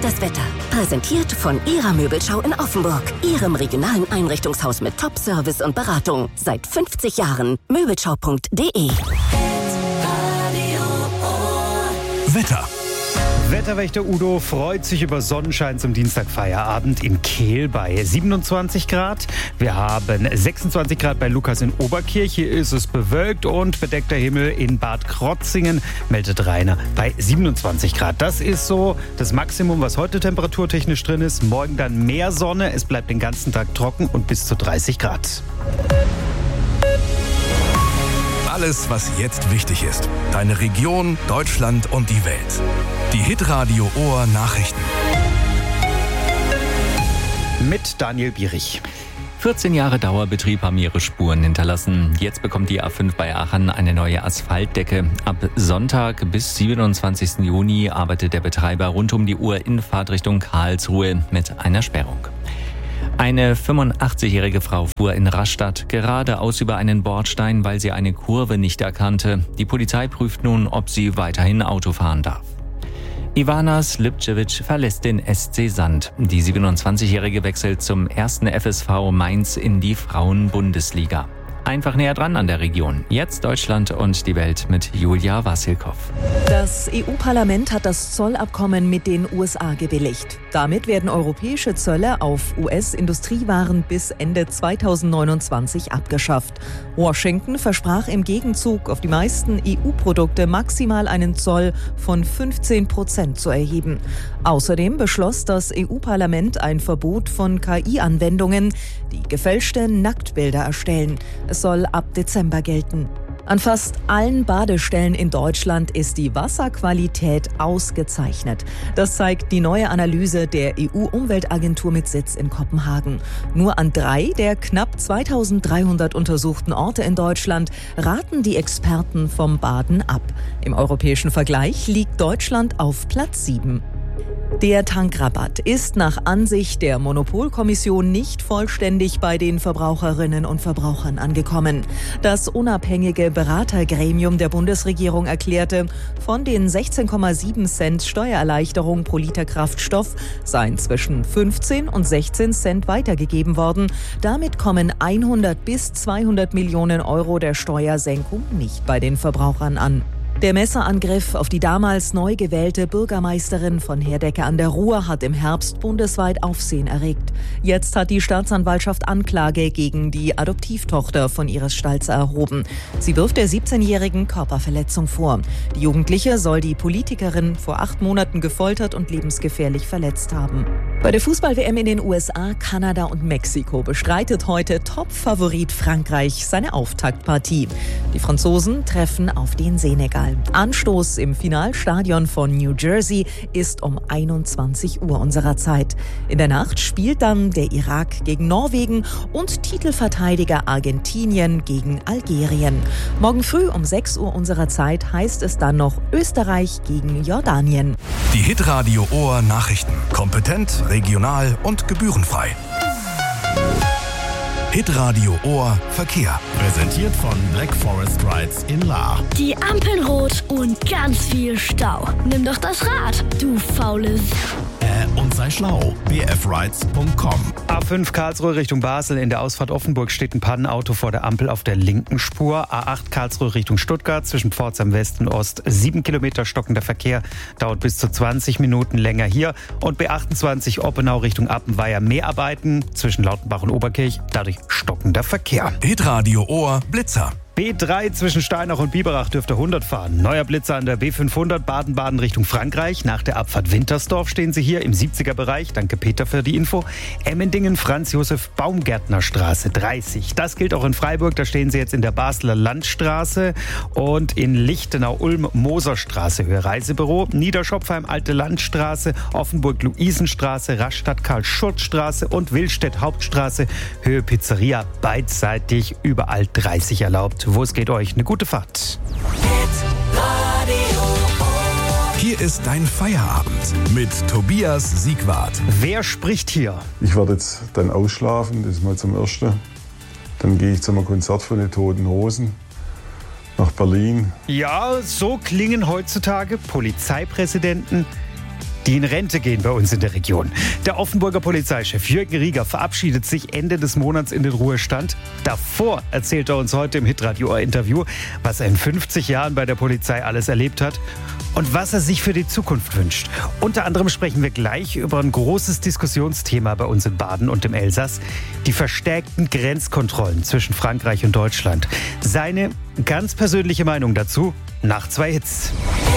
das Wetter. Präsentiert von Ihrer Möbelschau in Offenburg. Ihrem regionalen Einrichtungshaus mit Top-Service und Beratung. Seit 50 Jahren. Möbelschau.de. Wetter. Wetterwächter Udo freut sich über Sonnenschein zum Dienstagfeierabend in Kehl bei 27 Grad. Wir haben 26 Grad bei Lukas in Oberkirch. Hier ist es bewölkt und bedeckter Himmel in Bad Krotzingen, meldet Rainer bei 27 Grad. Das ist so das Maximum, was heute temperaturtechnisch drin ist. Morgen dann mehr Sonne. Es bleibt den ganzen Tag trocken und bis zu 30 Grad. Alles, was jetzt wichtig ist. Deine Region, Deutschland und die Welt. Die Hitradio Ohr Nachrichten. Mit Daniel Bierich. 14 Jahre Dauerbetrieb haben ihre Spuren hinterlassen. Jetzt bekommt die A5 bei Aachen eine neue Asphaltdecke. Ab Sonntag bis 27. Juni arbeitet der Betreiber rund um die Uhr in Fahrtrichtung Karlsruhe mit einer Sperrung. Eine 85-jährige Frau fuhr in Rastatt geradeaus über einen Bordstein, weil sie eine Kurve nicht erkannte. Die Polizei prüft nun, ob sie weiterhin Auto fahren darf. Ivana Slipčević verlässt den SC Sand. Die 27-jährige wechselt zum 1. FSV Mainz in die Frauenbundesliga. Einfach näher dran an der Region. Jetzt Deutschland und die Welt mit Julia Wassilkow. Das EU-Parlament hat das Zollabkommen mit den USA gebilligt. Damit werden europäische Zölle auf US-Industriewaren bis Ende 2029 abgeschafft. Washington versprach im Gegenzug auf die meisten EU-Produkte maximal einen Zoll von 15% zu erheben. Außerdem beschloss das EU-Parlament ein Verbot von KI-Anwendungen, die gefälschte Nacktbilder erstellen. Es soll ab Dezember gelten. An fast allen Badestellen in Deutschland ist die Wasserqualität ausgezeichnet. Das zeigt die neue Analyse der EU-Umweltagentur mit Sitz in Kopenhagen. Nur an 3 der knapp 2300 untersuchten Orte in Deutschland raten die Experten vom Baden ab. Im europäischen Vergleich liegt Deutschland auf Platz 7. Der Tankrabatt ist nach Ansicht der Monopolkommission nicht vollständig bei den Verbraucherinnen und Verbrauchern angekommen. Das unabhängige Beratergremium der Bundesregierung erklärte, von den 16,7 Cent Steuererleichterung pro Liter Kraftstoff seien zwischen 15 und 16 Cent weitergegeben worden. Damit kommen 100 bis 200 Millionen Euro der Steuersenkung nicht bei den Verbrauchern an. Der Messerangriff auf die damals neu gewählte Bürgermeisterin von Herdecke an der Ruhr hat im Herbst bundesweit Aufsehen erregt. Jetzt hat die Staatsanwaltschaft Anklage gegen die Adoptivtochter von Iris Stalzer erhoben. Sie wirft der 17-jährigen Körperverletzung vor. Die Jugendliche soll die Politikerin vor 8 Monaten gefoltert und lebensgefährlich verletzt haben. Bei der Fußball-WM in den USA, Kanada und Mexiko bestreitet heute Top-Favorit Frankreich seine Auftaktpartie. Die Franzosen treffen auf den Senegal. Anstoß im Finalstadion von New Jersey ist um 21 Uhr unserer Zeit. In der Nacht spielt dann der Irak gegen Norwegen und Titelverteidiger Argentinien gegen Algerien. Morgen früh um 6 Uhr unserer Zeit heißt es dann noch Österreich gegen Jordanien. Die Hitradio Ohr Nachrichten. Kompetent, regional und gebührenfrei. Hitradio Ohr Verkehr. Präsentiert von Black Forest Rides in Lahr. Die Ampeln rot und ganz viel Stau. Nimm doch das Rad, du faules. Und sei schlau. bfrides.com. A5 Karlsruhe Richtung Basel. In der Ausfahrt Offenburg steht ein Pannenauto vor der Ampel auf der linken Spur. A8 Karlsruhe Richtung Stuttgart zwischen Pforzheim West und Ost. 7 Kilometer stockender Verkehr. Dauert bis zu 20 Minuten länger hier. Und B28 Oppenau Richtung Appenweier. Mehrarbeiten zwischen Lautenbach und Oberkirch. Dadurch stockender Verkehr. Hitradio Ohr Blitzer. B3 zwischen Steinach und Biberach dürfte 100 fahren. Neuer Blitzer an der B500 Baden-Baden Richtung Frankreich. Nach der Abfahrt Wintersdorf stehen Sie hier im 70er-Bereich. Danke Peter für die Info. Emmendingen Franz-Josef-Baumgärtner-Straße 30. Das gilt auch in Freiburg. Da stehen Sie jetzt in der Basler Landstraße und in Lichtenau-Ulm-Moser-Straße Höhe Reisebüro. Niederschopfheim Alte Landstraße, Offenburg-Luisenstraße, Rastatt-Karl-Schurz-Straße und Willstedt-Hauptstraße Höhe Pizzeria. Beidseitig überall 30 erlaubt. Wo es geht euch, eine gute Fahrt. Hier ist dein Feierabend mit Tobias Siegwart. Wer spricht hier? Ich werde jetzt dann ausschlafen, das ist mal zum Ersten. Dann gehe ich zu einem Konzert von den Toten Hosen nach Berlin. Ja, so klingen heutzutage Polizeipräsidenten die in Rente gehen bei uns in der Region. Der Offenburger Polizeichef Jürgen Rieger verabschiedet sich Ende des Monats in den Ruhestand. Davor erzählt er uns heute im Hitradio-Interview, was er in 50 Jahren bei der Polizei alles erlebt hat und was er sich für die Zukunft wünscht. Unter anderem sprechen wir gleich über ein großes Diskussionsthema bei uns in Baden und im Elsass: die verstärkten Grenzkontrollen zwischen Frankreich und Deutschland. Seine ganz persönliche Meinung dazu nach 2 Hits.